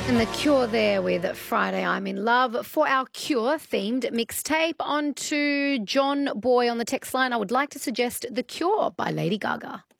And The Cure there with Friday I'm in Love. For our Cure themed mixtape, on to John Boy on the text line. I would like to suggest The Cure by Lady Gaga.